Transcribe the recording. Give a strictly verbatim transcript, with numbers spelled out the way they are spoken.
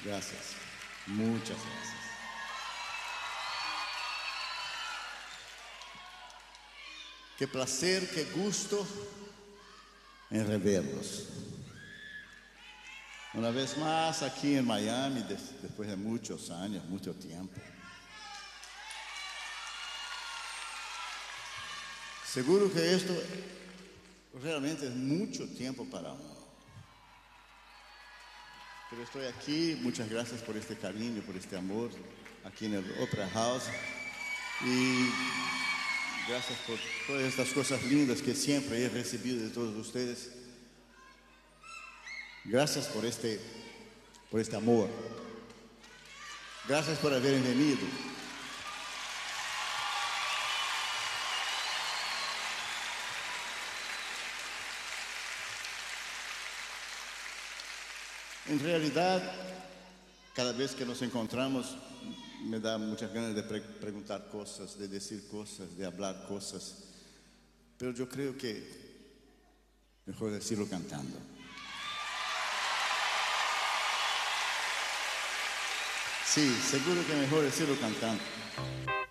Gracias, muchas gracias. Qué placer, qué gusto en reverlos. Una vez más aquí en Miami, des- después de muchos años, mucho tiempo. Seguro que esto realmente es mucho tiempo para uno. Pero estoy aquí, muchas gracias por este cariño, por este amor, aquí en el Opera House. Y gracias por todas estas cosas lindas que siempre he recibido de todos ustedes. Gracias por este, por este amor. Gracias por haber venido. En realidad, cada vez que nos encontramos, me da muchas ganas de pre- preguntar cosas, de decir cosas, de hablar cosas. Pero yo creo que mejor decirlo cantando. Sí, seguro que mejor decirlo cantando.